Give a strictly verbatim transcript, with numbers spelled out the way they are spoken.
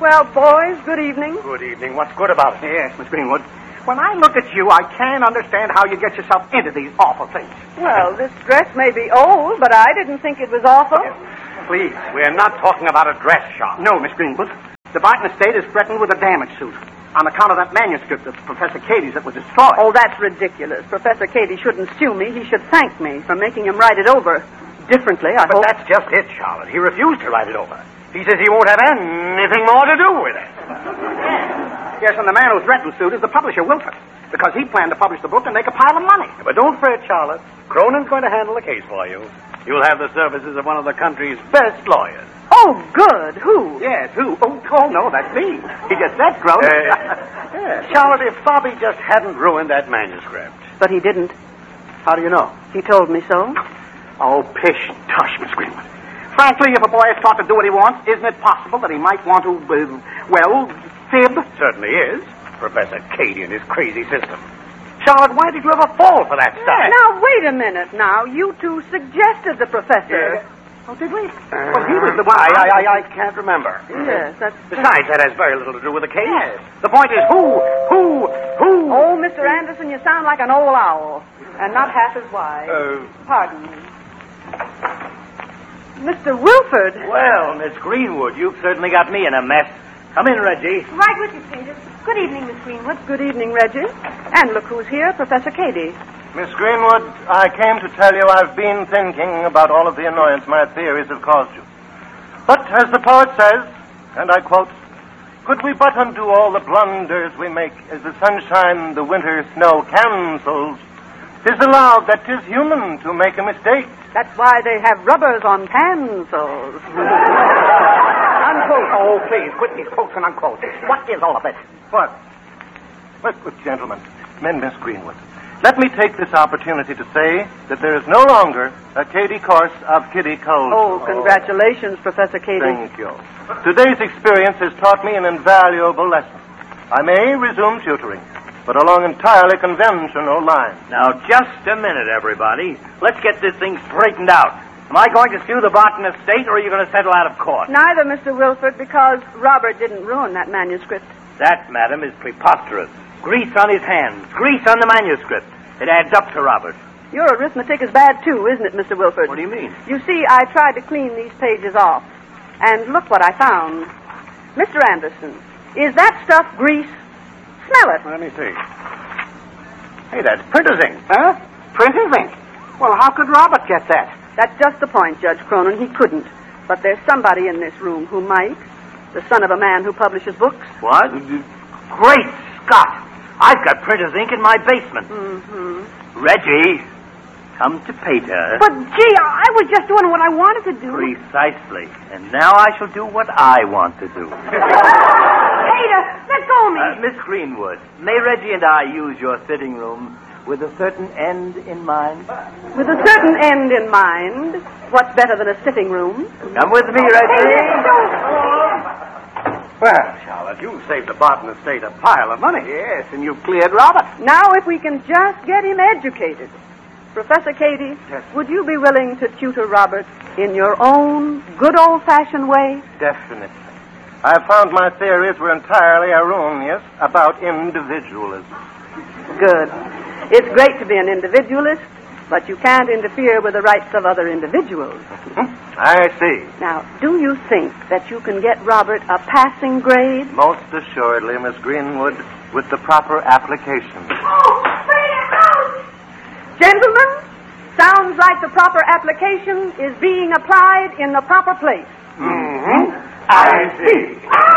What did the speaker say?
Well, boys, good evening. Good evening. What's good about it? Yes, Miss Greenwood. When I look at you, I can't understand how you get yourself into these awful things. Well, this dress may be old, but I didn't think it was awful. Please. We're not talking about a dress shop. No, Miss Greenwood. The Barton estate is threatened with a damage suit on account of that manuscript of Professor Cady's that was destroyed. Oh, that's ridiculous. Professor Cady shouldn't sue me. He should thank me for making him write it over. Differently, I But hope. that's just it, Charlotte. He refused to write it over. He says he won't have anything more to do with it. Yes, and the man who threatened suit is the publisher, Wilford, because he planned to publish the book and make a pile of money. But don't fret, Charlotte. Cronin's going to handle the case for you. You'll have the services of one of the country's best lawyers. Oh, good. Who? Yes, who? Oh, oh no, that's me. He just said Cronin. Uh, yeah, Charlotte, if Bobby just hadn't ruined that manuscript. But he didn't. How do you know? He told me so. Oh, pish, tush, Miss Greenwood. Frankly, if a boy is taught to do what he wants, isn't it possible that he might want to, uh, well, fib? Certainly is. Professor Cady and his crazy system. Charlotte, why did you ever fall for that stuff? Now, wait a minute now. You two suggested the professor. Yeah. Oh, did we? Well, he was the one. I, I, I, I can't remember. Yes, that's... Besides, that has very little to do with the case. Yes. The point is who, who, who... Oh, Mister Anderson, you sound like an old owl, and not half as wise. Uh, Pardon me. Mister Wilford. Well, Miss Greenwood, you've certainly got me in a mess. Come in, Reggie. Right with you, Peter. Good evening, Miss Greenwood. Good evening, Reggie. And look who's here, Professor Cady. Miss Greenwood, I came to tell you I've been thinking about all of the annoyance my theories have caused you. But as the poet says, and I quote, could we but undo all the blunders we make as the sunshine the winter snow cancels, 'tis allowed that 'tis human to make a mistake. That's why they have rubbers on pencils. Unquote. Oh, please, quit these quotes and unquotes. What is all of it? What? Look, look, gentlemen, men, Miss Greenwood, let me take this opportunity to say that there is no longer a Cady course of kiddie codes. Oh, congratulations, Professor Cady. Thank you. Today's experience has taught me an invaluable lesson. I may resume tutoring, but along entirely conventional lines. Now, just a minute, everybody. Let's get this thing straightened out. Am I going to sue the Barton estate, or are you going to settle out of court? Neither, Mister Wilford, because Robert didn't ruin that manuscript. That, madam, is preposterous. Grease on his hands, grease on the manuscript. It adds up to Robert. Your arithmetic is bad, too, isn't it, Mister Wilford? What do you mean? You see, I tried to clean these pages off. And look what I found. Mister Anderson, is that stuff grease? Smell it. Let me see. Hey, that's printer's ink. Huh? Printer's ink? Well, how could Robert get that? That's just the point, Judge Cronin. He couldn't. But there's somebody in this room who might. The son of a man who publishes books. What? Great Scott! I've got printer's ink in my basement. Mm-hmm. Reggie, come to Pater. But, gee, I was just doing what I wanted to do. Precisely. And now I shall do what I want to do. Peter, let go of me. Uh, Miss Greenwood, may Reggie and I use your sitting room with a certain end in mind? With a certain end in mind, what's better than a sitting room? Come with me, Reggie. Peter, don't. Well, Charlotte, you saved the Barton estate a pile of money. Yes, and you've cleared Robert. Now, if we can just get him educated. Professor Cady, Yes. would you be willing to tutor Robert in your own good old-fashioned way? Definitely. I found my theories were entirely erroneous about individualism. Good. It's great to be an individualist, but you can't interfere with the rights of other individuals. I see. Now, do you think that you can get Robert a passing grade? Most assuredly, Miss Greenwood, with the proper application. Oh, Peter, ouch! Gentlemen, sounds like the proper application is being applied in the proper place. Mm-hmm. I see.